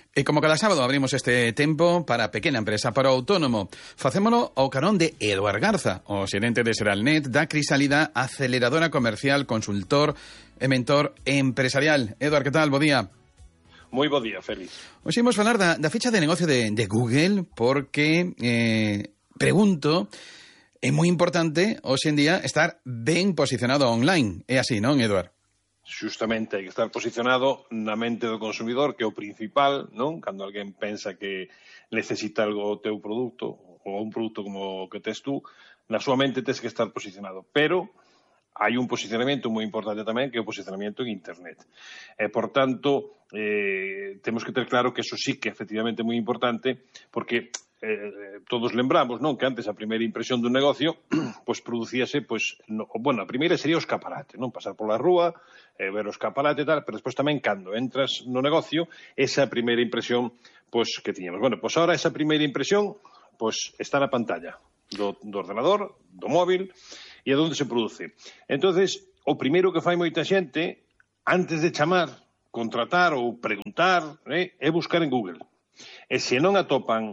E como cada sábado abrimos este tempo para pequena empresa, para o autónomo. Facémolo ao carón de Eduard Garza, o xerente de Seralnet, da Crisalida, aceleradora comercial, consultor e mentor empresarial. Eduard, que tal? Bo día. Moi bo día, Félix. Hoxe imos falar da ficha de negocio de Google, porque, pregunto, é moi importante, hoxe en día, estar ben posicionado online. É así, non, Eduard? Xustamente hai que estar posicionado na mente do consumidor, que é o principal, non? Cando alguén pensa que necesita algo o teu produto, ou un produto como o que tes tú, na súa mente tes que estar posicionado. Pero hai un posicionamento moi importante tamén, que é o posicionamento en Internet. E, por tanto, temos que ter claro que eso sí que efectivamente é moi importante, porque todos lembramos, non, que antes a primeira impresión dun negocio pois producíase, a primeira sería o escaparate, non, pasar pola rúa, ver o escaparate e tal, pero despois tamén cando entras no negocio, esa primeira impresión pois que tiñamos. Pois ahora esa primeira impresión pois está na pantalla do ordenador, do móvil, e é onde se produce. Entonces, o primeiro que fai moita xente antes de chamar, contratar ou preguntar é buscar en Google. E se non atopan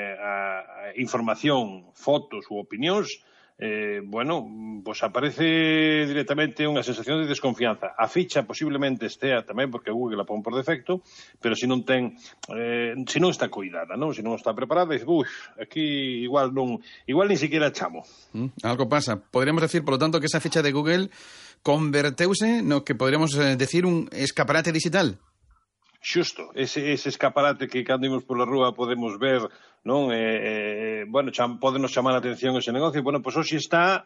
a información, fotos ou opinións, pois aparece directamente unha sensación de desconfianza. A ficha posiblemente estea tamén porque Google a pon por defecto, pero se non está coidada, non? Se non está preparada, dice, aquí igual nin siquiera chamo. Algo pasa. Podríamos decir, por lo tanto, que esa ficha de Google converteuse no que podríamos decir un escaparate digital. Xusto, ese escaparate que cando imos pola rúa podemos ver, non? Podenos chamar a atención ese negocio. Pois hoxe está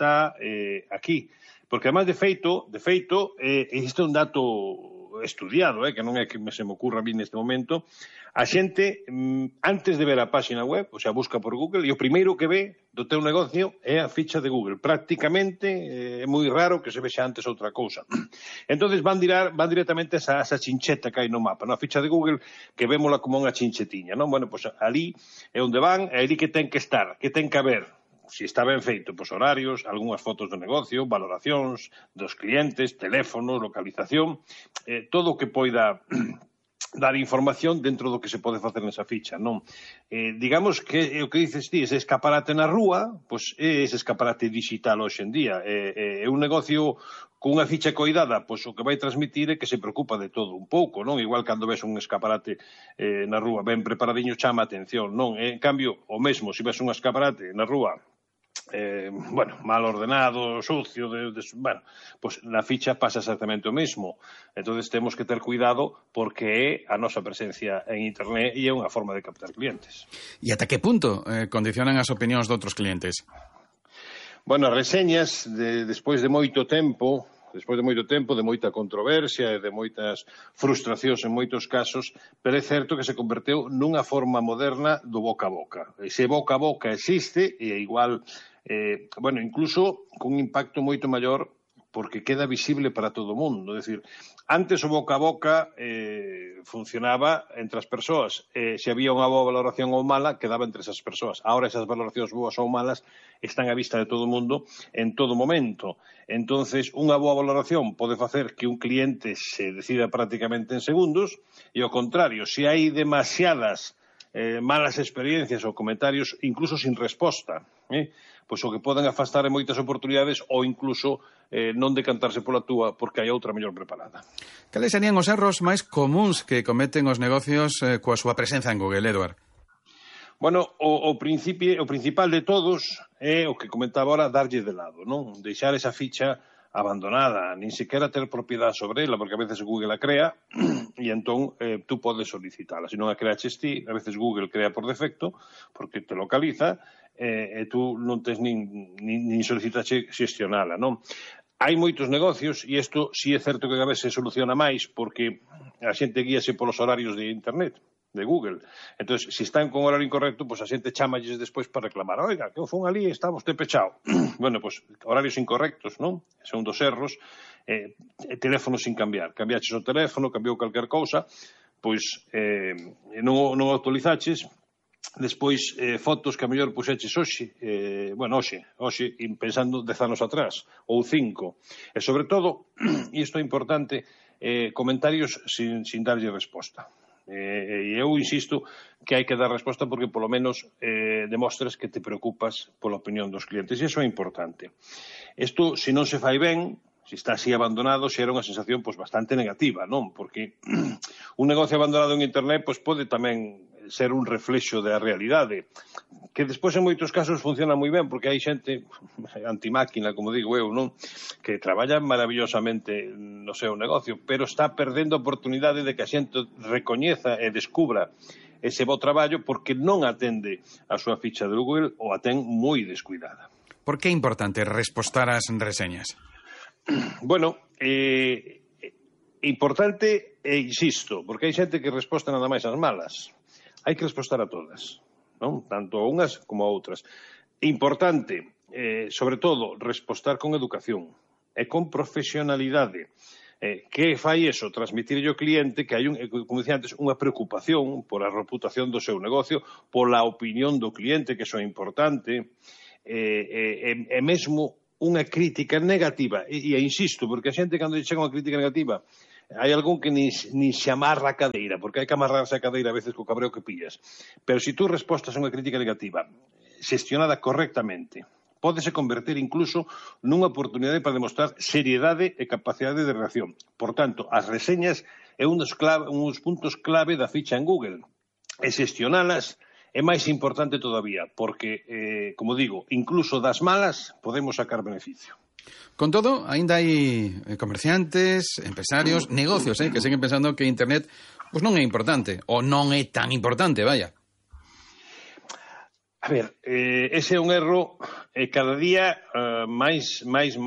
aquí. Porque, además, de feito, existe un dato estudiado, que non é que se me ocurra a mí neste momento. A xente, antes de ver a páxina web, o sea, busca por Google, e o primeiro que ve do teu negocio é a ficha de Google. Prácticamente é moi raro que se vexa antes outra cousa. Entonces van directamente a esa chincheta que hai no mapa, a ficha de Google, que vémola como unha chinchetiña, non? Pois ali é onde van, é ali que ten que estar, que ten que haber. Se está ben feito, pois horarios, algunhas fotos do negocio, valoracións dos clientes, teléfonos, localización, todo o que poida dar información dentro do que se pode facer nesa ficha, non? Digamos que o que dices ti, ese escaparate na rúa, pois é ese escaparate digital hoxe en día. É un negocio con unha ficha coidada, pois o que vai transmitir é que se preocupa de todo un pouco, non? Igual cando ves un escaparate na rúa ben preparadiño chama a atención, non? En cambio, o mesmo, se ves un escaparate na rúa mal ordenado, sucio, pois na ficha pasa exactamente o mesmo. Entonces temos que ter cuidado porque é a nosa presencia en Internet e é unha forma de captar clientes. E ata que punto condicionan as opinións de outros clientes? As reseñas, despois de moito tempo, de moita controversia e de moitas frustracións en moitos casos, pero é certo que se converteu nunha forma moderna do boca a boca. Ese boca a boca existe e é igual, incluso con un impacto moito maior porque queda visible para todo o mundo. É dicir, antes o boca a boca funcionaba entre as persoas. Se había unha boa valoración ou mala, quedaba entre esas persoas. Ahora esas valoracións boas ou malas están á vista de todo o mundo en todo momento. Entonces, unha boa valoración pode facer que un cliente se decida prácticamente en segundos e, ao contrario, se hai demasiadas malas experiencias ou comentarios, incluso sin resposta, pois o que poden afastar en moitas oportunidades ou incluso non decantarse pola túa porque hai outra mellor preparada. Cales serían os erros máis comuns que cometen os negocios coa súa presenza en Google, Eduard? O principal de todos é o que comentaba ahora, darlle de lado, non? Deixar esa ficha abandonada, nin sequera ter propiedade sobre ela, porque a veces Google a crea e entón tú podes solicitala. Se non a creaches ti, a veces Google crea por defecto, porque te localiza, e tú non tes nin solicitaxe xestionala, non? Hai moitos negocios, e isto si é certo que a veces se soluciona máis, porque a xente guíase polos horarios de Internet, de Google. Entón, se están con horario incorrecto, pois a xente chámalles despois para reclamar. Oiga, que eu fun ali e está vostede pechado. Pois horarios incorrectos, non? Son dos erros. Teléfono sin cambiar. Cambiaches o teléfono, cambiou calquer cousa, pois non actualizaches. Despois, fotos que a mellor puxeches hoxe, pensando 10 anos atrás, ou 5. E, sobre todo, e isto é importante, comentarios sin darlle resposta. E eu insisto que hai que dar resposta porque polo menos demostres que te preocupas pola opinión dos clientes, e iso é importante. Isto, se non se fai ben, se está así abandonado, xera unha sensación bastante negativa, non? Porque un negocio abandonado en internet pode tamén ser un reflexo da realidade, que despois en moitos casos funciona moi ben, porque hai xente antimáquina, como digo eu, non? Que traballa maravillosamente no seu negocio, pero está perdendo a oportunidade de que a xente recoñeza e descubra ese bo traballo porque non atende a súa ficha de Google ou a ten moi descuidada. Por que é importante respostar ás reseñas? Bueno, importante, insisto, porque hai xente que resposta nada máis ás malas. Hai que respostar a todas, non? Tanto a unhas como a outras. Importante, sobre todo, respostar con educación e con profesionalidade. Que fai eso? Transmitirlle ao cliente que hai, como dicía antes, unha preocupación por a reputación do seu negocio, pola opinión do cliente, que iso é importante, e mesmo unha crítica negativa. E insisto, porque a xente, cando chega unha crítica negativa, hai algún que ni se amarra a cadeira, porque hai que amarrarse a cadeira a veces co cabreo que pillas. Pero se tú respostas a unha crítica negativa, xestionada correctamente, pódese converter incluso nunha oportunidade para demostrar seriedade e capacidade de reacción. Por tanto, as reseñas é un dos puntos clave da ficha en Google. E xestionalas é máis importante todavía, porque, como digo, incluso das malas podemos sacar beneficio. Con todo, aínda hai comerciantes, empresarios, negocios, que seguen pensando que internet non é importante, ou non é tan importante, vaya. A ver, ese é un erro cada día máis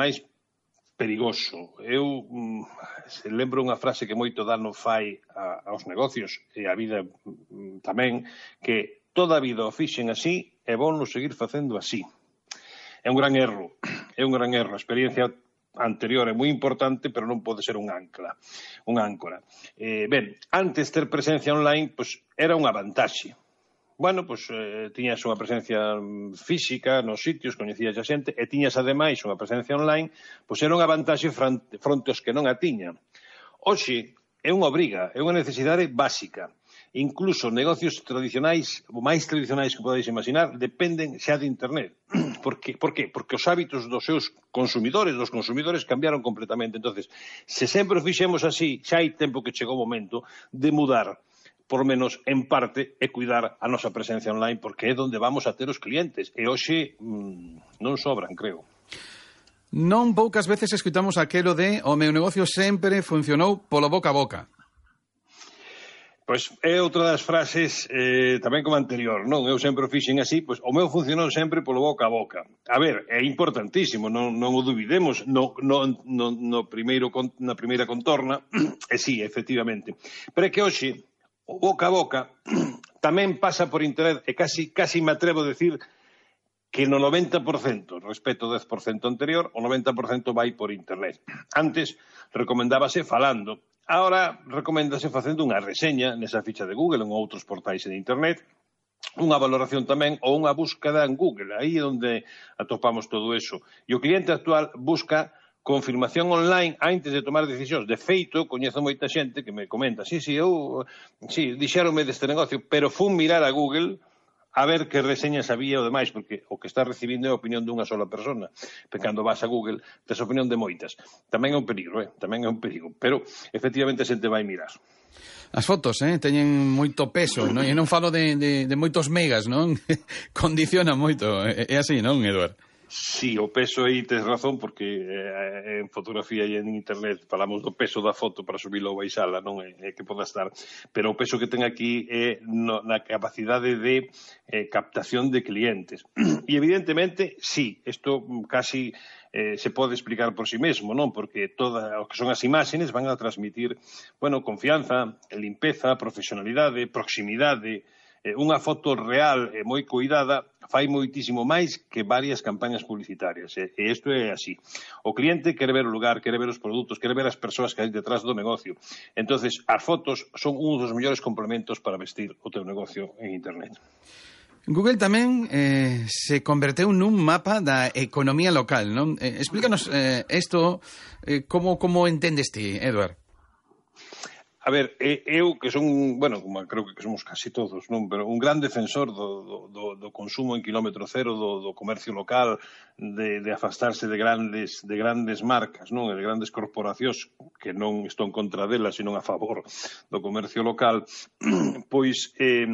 perigoso. Eu lembro unha frase que moito dano fai aos negocios e á vida tamén, que toda a vida o fixen así e vou non seguir facendo así. É un gran erro. A experiencia anterior é moi importante, pero non pode ser un áncora. Ben, antes ter presencia online, era unha vantaxe. Bueno, tiñas unha presencia física nos sitios, coñecías a xente, e tiñas ademais unha presencia online, era unha vantaxe fronte aos que non a tiñan. Hoxe é unha obriga, é unha necesidade básica. Incluso negocios tradicionais, o máis tradicionais que podedes imaginar, dependen xa de internet. Por qué? Porque os hábitos dos seus consumidores, cambiaron completamente. Entonces, se sempre o fixemos así, xa hai tempo que chegou o momento de mudar, por menos en parte, e cuidar a nosa presencia online, porque é onde vamos a ter os clientes. E hoxe non sobran, creo. Non poucas veces escutamos aquelo de o meu negocio sempre funcionou polo boca a boca. Pois é outra das frases tamén como anterior, non? Eu sempre o fixen así, o meu funcionou sempre polo boca a boca. A ver, é importantísimo, non o dubidemos na primeira contorna, e sí, efectivamente. Pero é que hoxe, o boca a boca tamén pasa por internet, e casi me atrevo a decir que no 90%, respecto ao 10% anterior, o 90% vai por internet. Antes recomendábase falando. Ahora recoméndase facendo unha reseña nesa ficha de Google ou en outros portais de internet, unha valoración tamén ou unha búsqueda en Google, aí é onde atopamos todo eso. E o cliente actual busca confirmación online antes de tomar decisións. De feito, coñezo moita xente que me comenta, dixéronme deste negocio, pero fun mirar a Google a ver que reseñas había o demais, porque o que está recibindo é a opinión dunha sola persona. Pero cando vas a Google, tes a opinión de moitas. Tamén é un perigo, pero efectivamente a xente vai mirar. As fotos, teñen moito peso, non? E non falo de moitos megas, non? Condiciona moito, é así, non, Eduard? Sí, o peso aí tes razón, porque en fotografía e en internet falamos do peso da foto para subilo ou baixala, non é que poda estar, pero o peso que ten aquí é na capacidade de captación de clientes. E evidentemente, sí, isto casi se pode explicar por si mesmo, non? Porque todas o que son as imaxes van a transmitir, confianza, limpeza, profesionalidade, proximidade. Unha foto real e moi cuidada fai moitísimo máis que varias campañas publicitarias, e isto é así. O cliente quere ver o lugar, quere ver os produtos, quere ver as persoas que hai detrás do negocio. Entonces, as fotos son un dos mellores complementos para vestir o teu negocio en internet. Google tamén se converteu nun mapa da economía local, non? Explícanos isto, como entendes ti, Eduard? A ver, eu que son, bueno, como creo que somos casi todos, non? Pero un gran defensor do consumo en kilómetro cero, do comercio local, de afastarse de grandes marcas, non? De grandes corporacións, que non estou en contra delas, sino a favor do comercio local, pois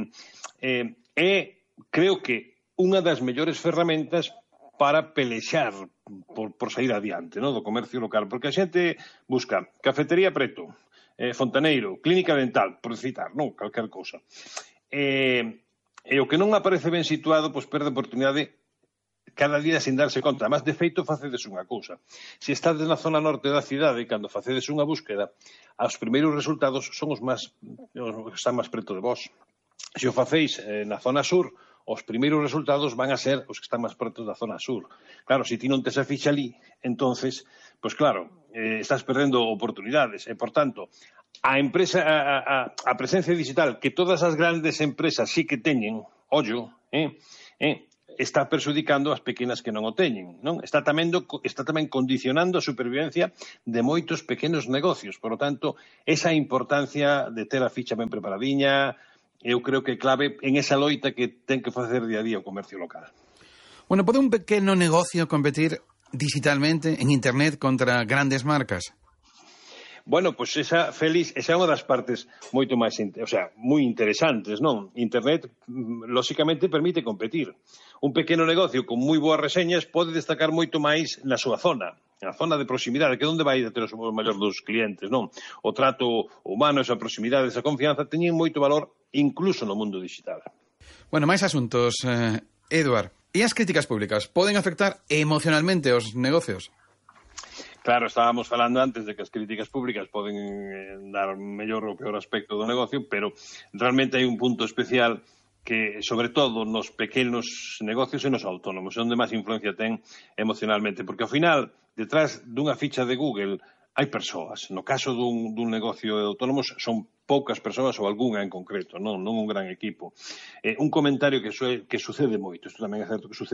creo que unha das mellores ferramentas para pelexar por sair adiante, non? Do comercio local, porque a xente busca cafetería preto, fontaneiro, clínica dental, por citar, non? Calquer cousa. E o que non aparece ben situado, pois perde a oportunidade cada día sin darse conta. Además, de feito, facedes unha cousa. Se estades na zona norte da cidade, cando facedes unha búsqueda, os primeiros resultados son os que están máis preto de vós. Se o facéis na zona sur, os primeiros resultados van a ser os que están máis preto da zona sur. Claro, se ti non tes a ficha ali, entonces, pois claro, estás perdendo oportunidades. E, por tanto, a presencia digital que todas as grandes empresas sí que teñen, ollo, está perxudicando as pequenas que non o teñen, non? Está tamén condicionando a supervivencia de moitos pequenos negocios. Por lo tanto, esa importancia de ter a ficha ben preparadiña, eu creo que é clave en esa loita que ten que facer día a día o comercio local. Bueno, pode un pequeno negocio competir digitalmente en Internet contra grandes marcas? Bueno, pois esa é unha das partes moito máis, moi interesantes, non? Internet, lóxicamente, permite competir. Un pequeno negocio con moi boas reseñas pode destacar moito máis na súa zona, na zona de proximidade, que é onde vai a ter os maior dos clientes, non? O trato humano, esa proximidade, esa confianza, teñen moito valor incluso no mundo digital. Bueno, máis asuntos, Eduard. E as críticas públicas poden afectar emocionalmente os negocios? Claro, estábamos falando antes de que as críticas públicas poden dar mellor ou peor aspecto do negocio, pero realmente hai un punto especial que, sobre todo, nos pequenos negocios e nos autónomos, onde máis influencia ten emocionalmente, porque, ao final, detrás dunha ficha de Google hai persoas. No caso dun negocio de autónomos son poucas persoas ou algunha en concreto, non un gran equipo. Un comentario que sucede moito, isto tamén é certo que sucede